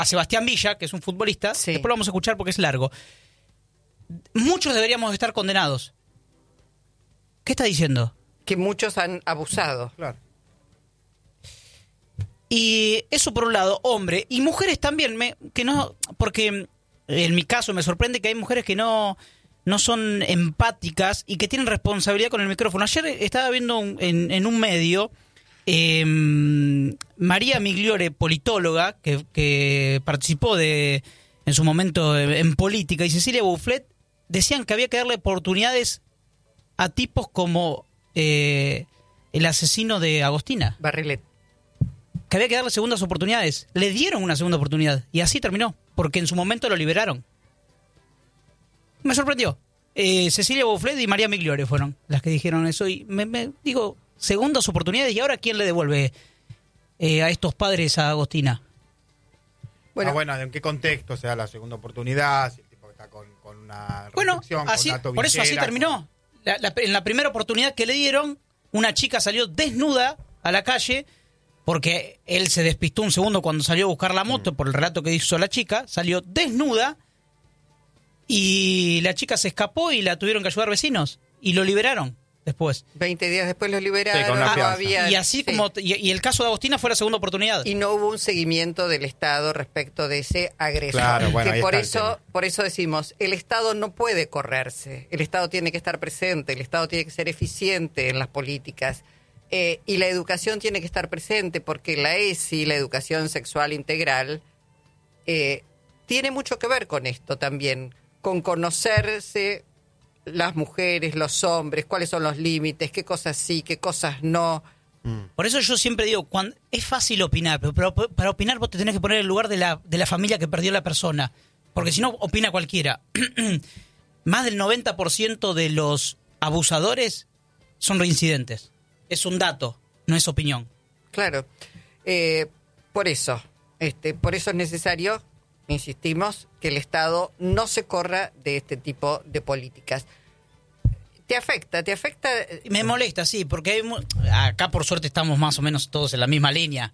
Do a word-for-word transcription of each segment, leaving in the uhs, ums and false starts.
a Sebastián Villa, que es un futbolista, Sí. después lo vamos a escuchar porque es largo. Muchos deberíamos estar condenados. ¿Qué está diciendo? Que muchos han abusado. Claro. Y eso por un lado, hombre, y mujeres también, me, que no, porque en mi caso me sorprende que hay mujeres que no, no son empáticas y que tienen responsabilidad con el micrófono. Ayer estaba viendo un, en, en un medio, eh, María Migliore, politóloga, que, que participó de en su momento en, en política, y Cecilia Bouflet, decían que había que darle oportunidades a tipos como eh, el asesino de Agostina. Barrilet. Que había que darle segundas oportunidades. Le dieron una segunda oportunidad y así terminó, porque en su momento lo liberaron. Me sorprendió. Eh, Cecilia Bouflet y María Migliore fueron las que dijeron eso y me, me digo, segundas oportunidades, y ahora ¿quién le devuelve eh, a estos padres a Agostina? Bueno, ah, bueno, ¿en qué contexto se da la segunda oportunidad? Si el tipo está con, con una Bueno, reflexión, así, con una tobillera, por eso así terminó. La, la, en la primera oportunidad que le dieron, una chica salió desnuda a la calle porque él se despistó un segundo cuando salió a buscar la moto, mm. por el relato que hizo la chica, salió desnuda y la chica se escapó y la tuvieron que ayudar vecinos y lo liberaron después. Veinte días después lo liberaron. Sí, con la no había, y así sí. como y, y el caso de Agostina fue la segunda oportunidad. Y no hubo un seguimiento del Estado respecto de ese agresor. Claro, bueno, que ahí por está el eso, tema. por eso decimos, el Estado no puede correrse. El Estado tiene que estar presente, el Estado tiene que ser eficiente en las políticas. Eh, y la educación tiene que estar presente porque la E S I, la educación sexual integral, eh, tiene mucho que ver con esto también, con conocerse las mujeres, los hombres, cuáles son los límites, qué cosas sí, qué cosas no. Por eso yo siempre digo, cuando, es fácil opinar, pero, pero para opinar vos te tenés que poner en el lugar de la, de la familia que perdió la persona, porque si no opina cualquiera. Más del noventa por ciento de los abusadores son reincidentes. Es un dato, no es opinión. Claro, eh, por eso, este, por eso es necesario, insistimos, que el Estado no se corra de este tipo de políticas. ¿Te afecta? ¿Te afecta? Me molesta, sí, porque hay mu- acá por suerte estamos más o menos todos en la misma línea,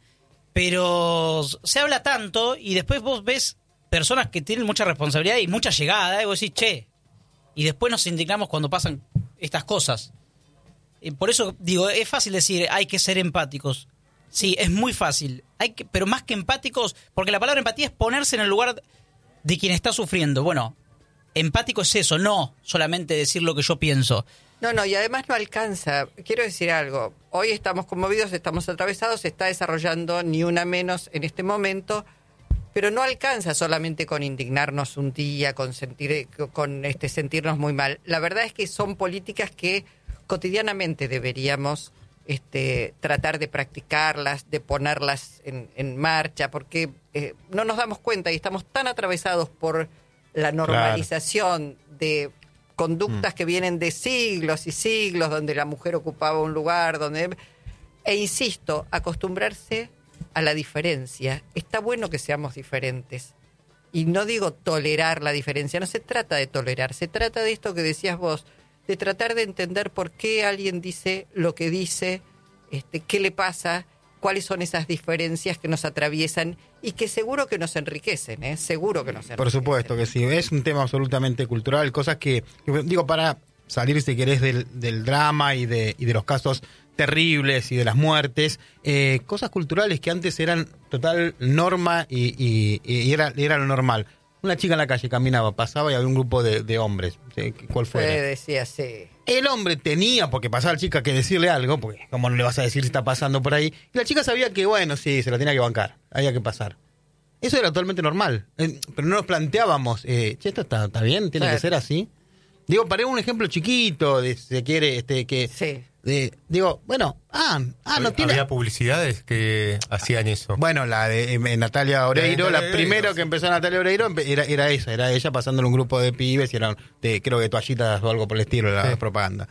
pero se habla tanto y después vos ves personas que tienen mucha responsabilidad y mucha llegada y vos decís, che, y después nos indignamos cuando pasan estas cosas. Eh, por eso digo, es fácil decir, hay que ser empáticos. Sí, es muy fácil, hay que, pero más que empáticos, porque la palabra empatía es ponerse en el lugar de quien está sufriendo. Bueno, empático es eso, no solamente decir lo que yo pienso. No, no, y además no alcanza. Quiero decir algo. Hoy estamos conmovidos, estamos atravesados, se está desarrollando ni una menos en este momento, pero no alcanza solamente con indignarnos un día, con sentir, con este sentirnos muy mal. La verdad es que son políticas que cotidianamente deberíamos este, tratar de practicarlas, de ponerlas en, en marcha, porque eh, no nos damos cuenta y estamos tan atravesados por la normalización claro. de conductas mm. que vienen de siglos y siglos, donde la mujer ocupaba un lugar, donde e insisto, acostumbrarse a la diferencia. Está bueno que seamos diferentes. Y no digo tolerar la diferencia, no se trata de tolerar, se trata de esto que decías vos, de tratar de entender por qué alguien dice lo que dice, este, qué le pasa, cuáles son esas diferencias que nos atraviesan y que seguro que nos enriquecen, ¿eh? Seguro que nos enriquecen. Por supuesto que sí, es un tema absolutamente cultural, cosas que, que digo, para salir, si querés, del, del drama y de, y de los casos terribles y de las muertes, eh, cosas culturales que antes eran total norma y, y, y era, era lo normal. Una chica en la calle caminaba, pasaba y había un grupo de, de hombres. ¿Sí? ¿Cuál fue? Eh, decía, sí. El hombre tenía, porque pasaba la chica, que decirle algo, porque como no le vas a decir si está pasando por ahí. Y la chica sabía que, bueno, sí, se la tenía que bancar, había que pasar. Eso era totalmente normal. Eh, pero no nos planteábamos, eh, che, esto está, está bien, tiene claro. que ser así. Digo, para un ejemplo chiquito, de, si se quiere, este, que... Sí. De, digo, bueno, ah, ah no tiene... Había publicidades que hacían eso. Bueno, la de eh, Natalia Oreiro, la, Natalia la primera que sí. empezó Natalia Oreiro era, era esa, era ella pasándole un grupo de pibes y eran, de, creo que toallitas o algo por el estilo, la sí. propaganda.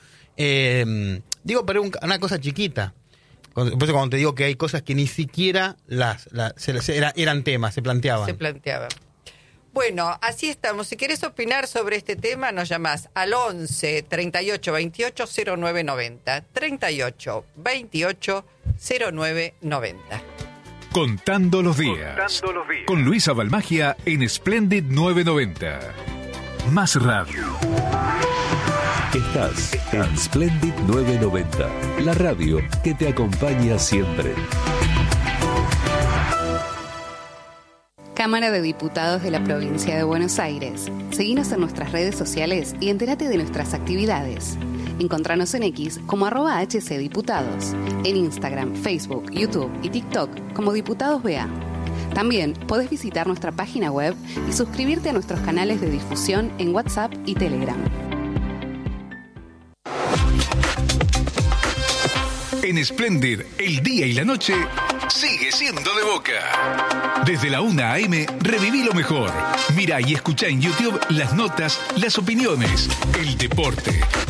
Eh, digo, pero un, una cosa chiquita. Por eso cuando te digo que hay cosas que ni siquiera las, las se, se, era, eran temas, se planteaban. Se planteaban. Bueno, así estamos. Si querés opinar sobre este tema, nos llamás al once, treinta y ocho, veintiocho, cero nueve noventa. treinta y ocho, veintiocho, cero nueve noventa. Contando los días. Contando los días. Con Luisa Balmagia en Splendid novecientos noventa. Más radio. Estás en Splendid novecientos noventa, la radio que te acompaña siempre. Cámara de Diputados de la Provincia de Buenos Aires. Seguinos en nuestras redes sociales y entérate de nuestras actividades. Encontranos en X como arroba hcdiputados, en Instagram, Facebook, YouTube y TikTok como Diputados B A. También podés visitar nuestra página web y suscribirte a nuestros canales de difusión en WhatsApp y Telegram. En Splendid, el día y la noche sigue siendo de Boca. Desde la una a eme, reviví lo mejor. Mira y escucha en YouTube las notas, las opiniones, el deporte,